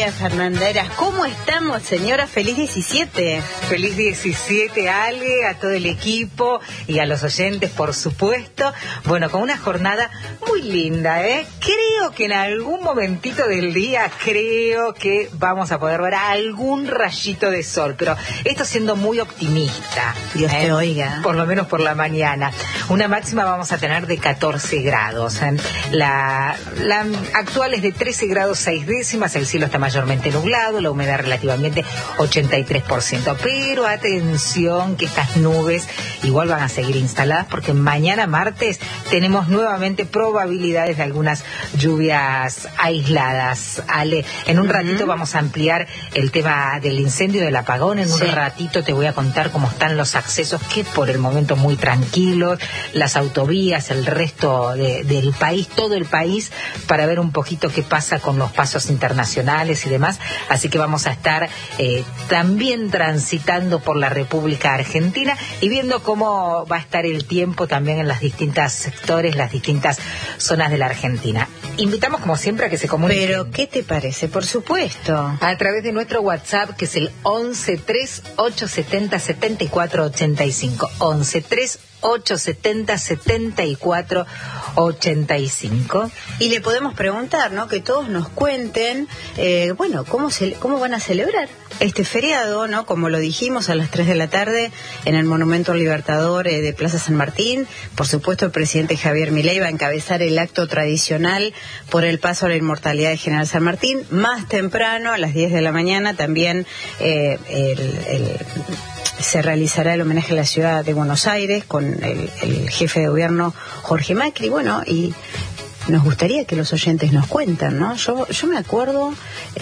días, Fernanderas. ¿Cómo estamos, señora? Feliz 17. Feliz 17, Ale, a todo el equipo y a los oyentes, por supuesto. Bueno, con una jornada muy linda, ¿eh? Creo que en algún momentito del día, creo que vamos a poder ver algún rayito de sol, pero esto siendo muy optimista. Dios te oiga. Por lo menos por la mañana. Una máxima vamos a tener de 14 grados. La actual es de 13 grados 6 décimas, el cielo está mayormente nublado, la humedad relativamente 83%. Pero atención que estas nubes igual van a seguir instaladas porque mañana martes tenemos nuevamente probabilidades de algunas lluvias aisladas. Ale, en un ratito vamos a ampliar el tema del incendio, del apagón. En un ratito te voy a contar cómo están los accesos, que por el momento muy tranquilos, las autovías, el resto del país, todo el país, para ver un poquito qué pasa con los pasos internacionales y demás. Así que vamos a estar también transitando por la República Argentina y viendo cómo va a estar el tiempo también en los distintos sectores, las distintas zonas de la Argentina. Invitamos como siempre a que se comuniquen. Pero, ¿qué te parece? Por supuesto. A través de nuestro WhatsApp, que es el 1138707485. 1138707485. Y le podemos preguntar, ¿no? Que todos nos cuenten, cómo van a celebrar este feriado, ¿no? Como lo dijimos, a las 3 de la tarde en el Monumento al Libertador de Plaza San Martín. Por supuesto, el presidente Javier Milei va a encabezar el acto tradicional por el paso a la inmortalidad de General San Martín. Más temprano, a las 10 de la mañana, también se realizará el homenaje a la ciudad de Buenos Aires con el jefe de gobierno Jorge Macri. Bueno, y nos gustaría que los oyentes nos cuenten, ¿no? Yo me acuerdo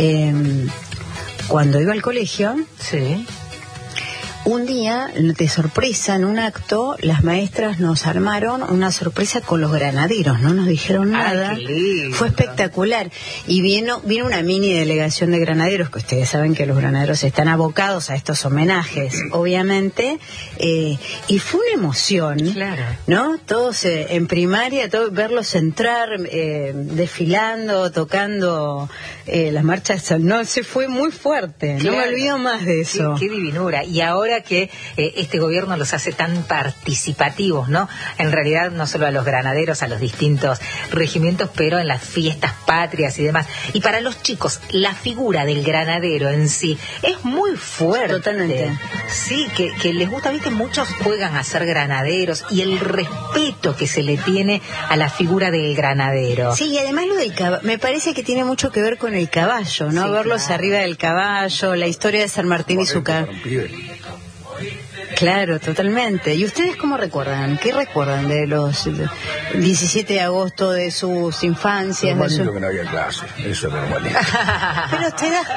cuando iba al colegio. Sí. Un día, de sorpresa, en un acto, las maestras nos armaron una sorpresa con los granaderos, no nos dijeron nada. Fue espectacular. Y vino una mini delegación de granaderos, que ustedes saben que los granaderos están abocados a estos homenajes, obviamente, y fue una emoción, claro, ¿no? Todos en primaria, verlos entrar, desfilando, tocando las marchas, no, se fue muy fuerte, claro. No me olvido más de eso. Qué divinura. Y ahora que este gobierno los hace tan participativos, ¿no? En realidad no solo a los granaderos, a los distintos regimientos, pero en las fiestas patrias y demás. Y para los chicos, la figura del granadero en sí es muy fuerte. Totalmente. Sí, que les gusta, viste, muchos juegan a ser granaderos y el respeto que se le tiene a la figura del granadero. Sí, y además lo del caballo, me parece que tiene mucho que ver con el caballo, ¿no? Sí, verlos arriba del caballo, la historia de San Martín y su caballo. Claro, totalmente. ¿Y ustedes cómo recuerdan? ¿Qué recuerdan de los 17 de agosto, de sus infancias? Normalito que no había clases, eso es normalito. Pero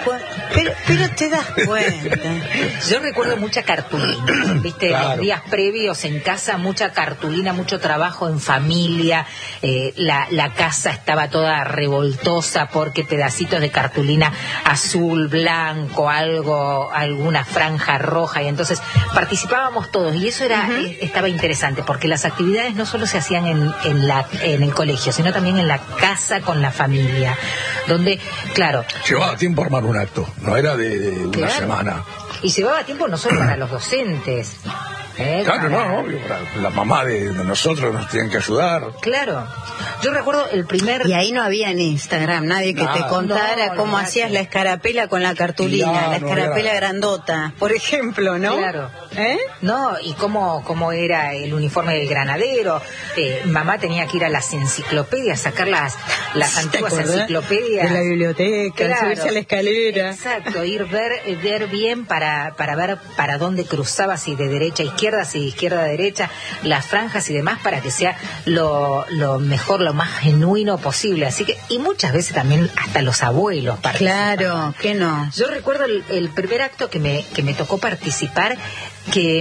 te das cuenta. Yo recuerdo mucha cartulina, ¿viste? Claro. Los días previos en casa, mucha cartulina, mucho trabajo en familia. La casa estaba toda revoltosa porque pedacitos de cartulina azul, blanco, alguna franja roja, y entonces participábamos todos, y eso estaba interesante, porque las actividades no solo se hacían en el colegio, sino también en la casa con la familia, donde, claro, llevaba tiempo armar un acto, no era de una semana. Y llevaba tiempo no solo para los docentes. Claro, no, obvio, para la mamá de nosotros nos tenían que ayudar. Claro. Yo recuerdo el primer... Y ahí no había en Instagram nadie que te contara cómo hacías la escarapela con la cartulina, la escarapela grandota, por ejemplo, ¿no? Claro. No, y cómo era el uniforme del granadero. Mamá tenía que ir a las enciclopedias, sacar las antiguas enciclopedias de la biblioteca, claro, subirse a la escalera. Exacto, ver bien para ver para dónde cruzaba, si de derecha a izquierda, si de izquierda a derecha, las franjas y demás, para que sea lo mejor, lo más genuino posible. Así que, y muchas veces también hasta los abuelos participan. Claro, ¿qué no? Yo recuerdo el primer acto que me tocó participar, que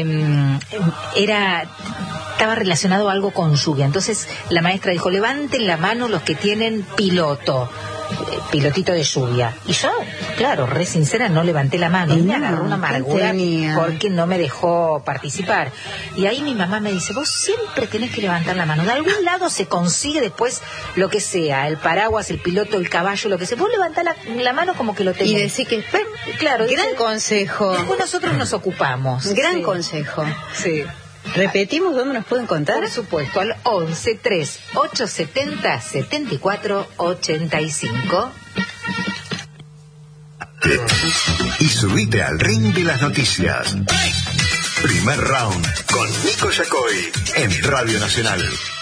estaba relacionado a algo con lluvia. Entonces la maestra dijo: levanten la mano los que tienen piloto. pilotito de lluvia. Y yo, claro, re sincera, no levanté la mano. Y me agarró una amargura porque no me dejó participar. Y ahí mi mamá me dice, vos siempre tenés que levantar la mano. De algún lado se consigue después lo que sea, el paraguas, el piloto, el caballo, lo que sea. Vos levantás la mano como que lo tenés. Y decís que... Claro. Gran consejo. Después nosotros nos ocupamos. Gran consejo. Sí. ¿Repetimos dónde nos pueden contar? Por supuesto, al 11 3 870 74 85. Y subite al ring de las noticias. Primer round con Nico Yacoy en Radio Nacional.